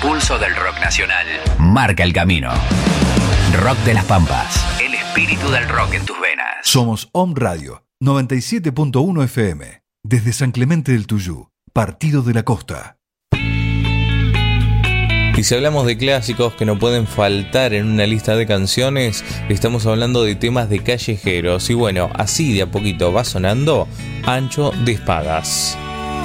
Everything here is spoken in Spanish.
pulso del rock nacional. Marca el camino. Rock de las Pampas. El espíritu del rock en tus venas. Somos Om Radio 97.1 FM. Desde San Clemente del Tuyú, Partido de la Costa. Y si hablamos de clásicos que no pueden faltar en una lista de canciones, estamos hablando de temas de callejeros. Y bueno, así de a poquito va sonando Ancho de Espadas.